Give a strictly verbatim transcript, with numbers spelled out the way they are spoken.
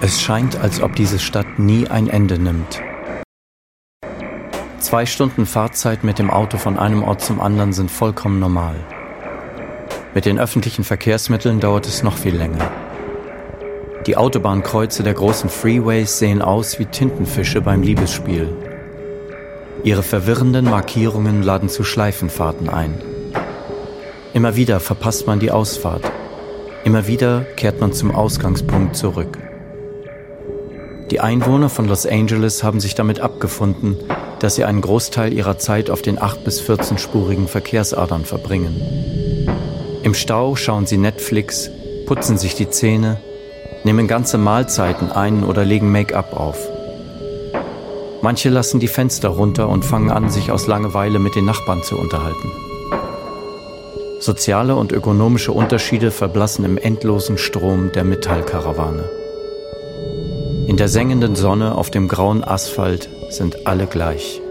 Es scheint, als ob diese Stadt nie ein Ende nimmt. Zwei Stunden Fahrzeit mit dem Auto von einem Ort zum anderen sind vollkommen normal. Mit den öffentlichen Verkehrsmitteln dauert es noch viel länger. Die Autobahnkreuze der großen Freeways sehen aus wie Tintenfische beim Liebesspiel. Ihre verwirrenden Markierungen laden zu Schleifenfahrten ein. Immer wieder verpasst man die Ausfahrt. Immer wieder kehrt man zum Ausgangspunkt zurück. Die Einwohner von Los Angeles haben sich damit abgefunden, dass sie einen Großteil ihrer Zeit auf den acht- bis vierzehnspurigen Verkehrsadern verbringen. Im Stau schauen sie Netflix, putzen sich die Zähne, nehmen ganze Mahlzeiten ein oder legen Make-up auf. Manche lassen die Fenster runter und fangen an, sich aus Langeweile mit den Nachbarn zu unterhalten. Soziale und ökonomische Unterschiede verblassen im endlosen Strom der Metallkarawane. In der sengenden Sonne auf dem grauen Asphalt sind alle gleich.